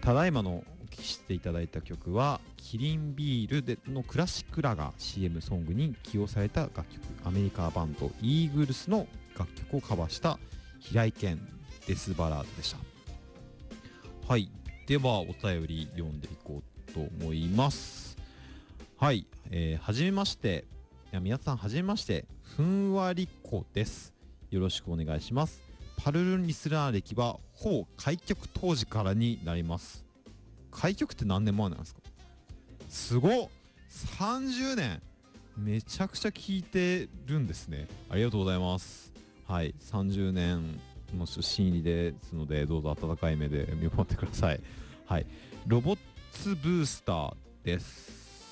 ただいまのお聴きしていただいた曲はキリンビールでのクラシックラガー CM ソングに起用された楽曲、アメリカバンドイーグルスの楽曲をカバーした平井堅デスバラードでした。はい、ではお便り読んでいこうと思います。はい、はじめまして。皆さんはじめまして、ふんわりこです。よろしくお願いします。パルルンリスナー歴はほぼ開局当時からになります。開局って何年前なんですか？すごっ、30年、めちゃくちゃ聞いてるんですね。ありがとうございます。はい、30年の新入りですので、どうぞ温かい目で見守ってください。はい、ロボッツブースターです。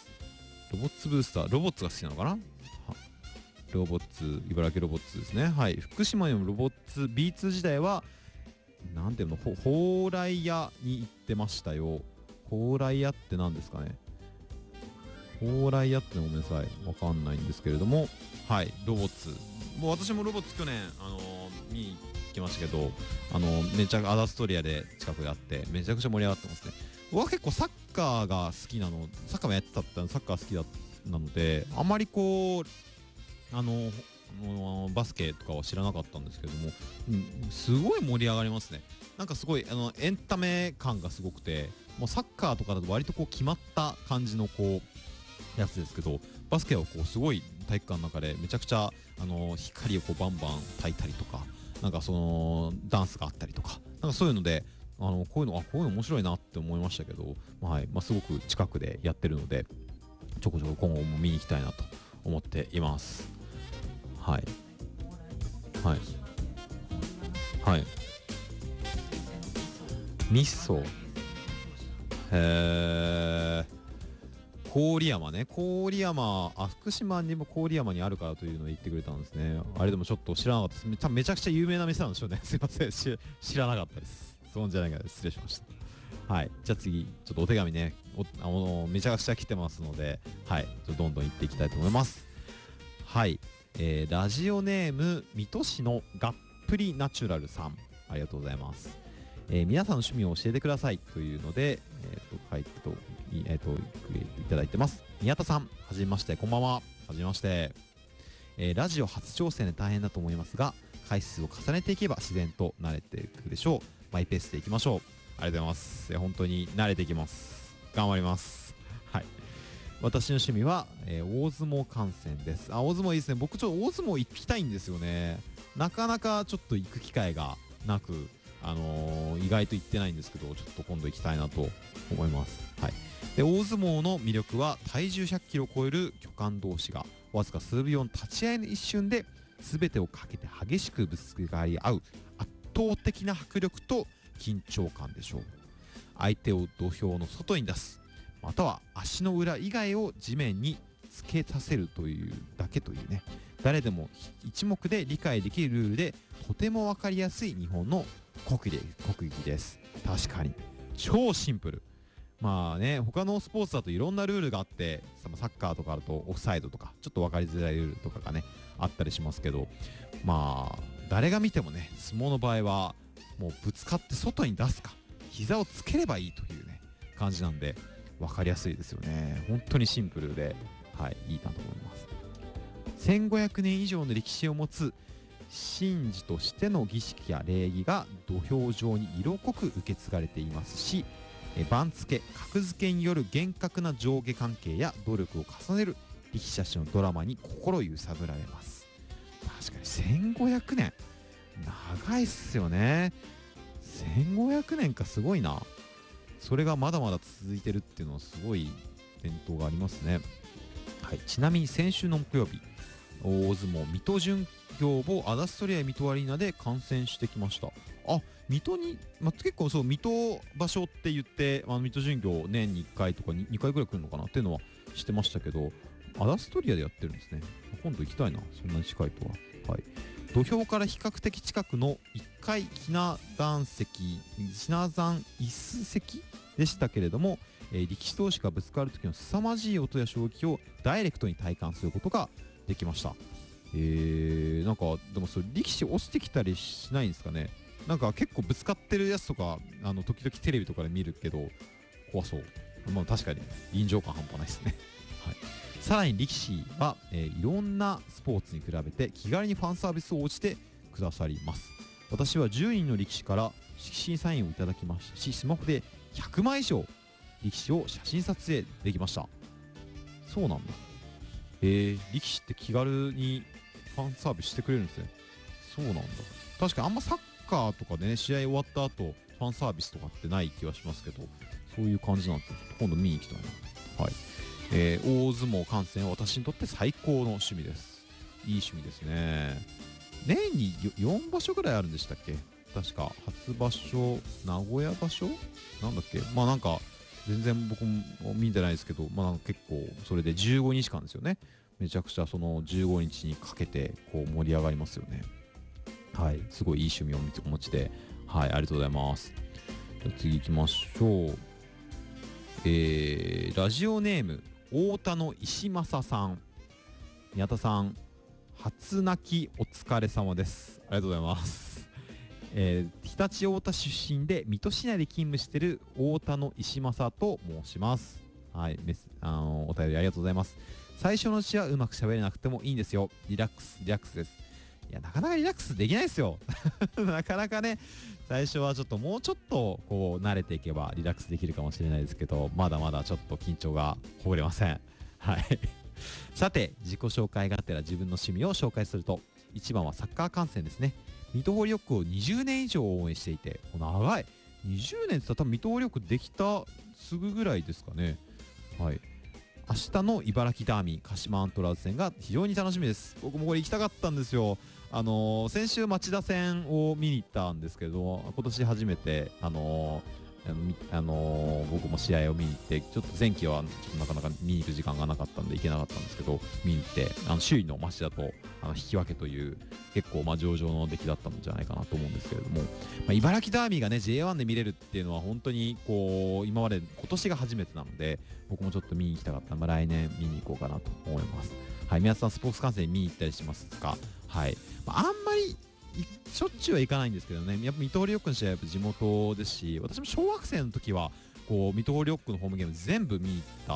ロボッツブースター、ロボッツが好きなのかな。ロボッツ、茨城ロボッツですね。はい、福島のロボッツ B2 時代はなんていうの、蓬莱屋に行ってましたよ。蓬莱屋って何ですかね。蓬莱屋ってごめんなさい、わかんないんですけれども、はい、ロボッツ、もう私もロボッツ去年見に行きましたけど、めちゃアダストリアで近くであってめちゃくちゃ盛り上がってますね。僕は結構サッカーが好きなの、サッカーもやってたってサッカー好きだなので、あまりこうバスケとかは知らなかったんですけども、すごい盛り上がりますね。なんかすごいエンタメ感がすごくて、もうサッカーとかだと割とこう決まった感じのこうやつですけど、バスケはこうすごい体育館の中でめちゃくちゃ光をこうバンバン焚いたりとか、なんかそのダンスがあったりとか、なんかそういうのでこういうの面白いなって思いましたけど、はい、すごく近くでやってるので、ちょこちょこ今後も見に行きたいなと思っています。はいはいはい。味噌、郡山ね、郡山、福島にも郡山にあるからというのを言ってくれたんですね。あれでもちょっと知らなかったです。多分めちゃくちゃ有名な店なんでしょうね。すいません、知らなかったです。そうじゃないか、失礼しました。はい、じゃあ次ちょっとお手紙ね、めちゃくちゃ来てますので、はい、ちょっとどんどん行っていきたいと思います。はい、ラジオネーム水戸市のがっぷりナチュラルさん、ありがとうございます。皆さんの趣味を教えてくださいというので、書いてと、いただいてます。宮田さん、はじめまして、こんばんは。はじめまして。ラジオ初挑戦で大変だと思いますが、回数を重ねていけば自然と慣れていくでしょう。マイペースでいきましょう。ありがとうございます。本当に慣れていきます。頑張ります。はい。私の趣味は、大相撲観戦です。大相撲いいですね。僕ちょっと大相撲行きたいんですよね。なかなかちょっと行く機会がなく、意外と行ってないんですけど、ちょっと今度行きたいなと思います。はい。で、大相撲の魅力は体重100キロを超える巨漢同士がわずか数秒の立ち合いの一瞬で全てをかけて激しくぶつかり合う圧倒的な迫力と緊張感でしょう。相手を土俵の外に出す、または足の裏以外を地面につけさせるというだけというね、誰でも一目で理解できるルールでとても分かりやすい日本の国技です。確かに超シンプル。まあね、他のスポーツだといろんなルールがあって、サッカーとかだとオフサイドとかちょっと分かりづらいルールとかがねあったりしますけど、まあ誰が見てもね、相撲の場合はもうぶつかって外に出すか膝をつければいいというね感じなんで、分かりやすいですよね。本当にシンプルで、はい、いいなと思います。1500年以上の歴史を持つ神事としての儀式や礼儀が土俵上に色濃く受け継がれていますし、番付格付けによる厳格な上下関係や努力を重ねる力士たちのドラマに心揺さぶられます。確かに1500年長いっすよね。1500年か、すごいな。それがまだまだ続いてるっていうのはすごい伝統がありますね。はい、ちなみに先週の木曜日、大相撲水戸巡業をアダストリア水戸アリーナで観戦してきました。水戸に、結構そう水戸場所って言って水戸巡業年に1回とか 2回ぐらい来るのかなっていうのは知ってましたけど、アダストリアでやってるんですね。今度行きたいな、そんなに近いとは。はい、土俵から比較的近くの1階ひな壇席、ひな壇椅子席でしたけれども、力士同士がぶつかる時の凄まじい音や衝撃をダイレクトに体感することができました。なんかでもそれ力士落ちてきたりしないんですかね。 なんか結構ぶつかってるやつとか時々テレビとかで見るけど怖そう。まあ確かに臨場感半端ないですね。はい。さらに力士は、いろんなスポーツに比べて気軽にファンサービスを応じてくださります。私は10人の力士から色紙サインをいただきましたし、スマホで100枚以上力士を写真撮影できました。そうなんだ。力士って気軽にファンサービスしてくれるんですね。そうなんだ。確かにあんまサッカーとかでね、試合終わった後ファンサービスとかってない気はしますけど、そういう感じなんですよ。今度見に行きたいな。はい。大相撲観戦は私にとって最高の趣味です。いい趣味ですね。年に4場所ぐらいあるんでしたっけ。確か初場所、名古屋場所なんだっけ。まあなんか全然僕も見てないですけど、まあ結構それで15日間ですよね。めちゃくちゃその15日にかけてこう盛り上がりますよね。はい、すごいいい趣味をお持ちで、はい、ありがとうございます。じゃあ次行きましょう。ラジオネーム太田の石正さん。宮田さん、初泣きお疲れ様です。ありがとうございます。常陸太田出身で水戸市内で勤務している太田の石正と申します。はい、お便りありがとうございます。最初のうちはうまく喋れなくてもいいんですよ。リラックスリラックスです。いや、なかなかリラックスできないですよ。なかなかね、最初はちょっともうちょっとこう慣れていけばリラックスできるかもしれないですけど、まだまだちょっと緊張がほぐれません。はい。さて、自己紹介がてら自分の趣味を紹介すると、一番はサッカー観戦ですね。水戸ホーリョックを20年以上応援していて、長い。20年って言ったら多分水戸ホーリョックできたすぐぐらいですかね。はい。明日の茨城ダーミー鹿島アントラーズ戦が非常に楽しみです。僕もこれ行きたかったんですよ。先週町田戦を見に行ったんですけど、今年初めて僕も試合を見に行って、ちょっと前期はちょっとなかなか見に行く時間がなかったんで行けなかったんですけど、見に行って首位の町田と引き分けという結構上々の出来だったんじゃないかなと思うんですけれども、茨城ダービーがね J1 で見れるっていうのは本当にこう今年が初めてなので、僕もちょっと見に行きたかったので、来年見に行こうかなと思います。はい、皆さんスポーツ観戦に見に行ったりしますか？はい、あんまりしょっちゅうは行かないんですけどね、やっぱ水戸ホーリョックの試合はやっぱ地元ですし、私も小学生の時はこう水戸ホーリョックのホームゲーム全部見に行った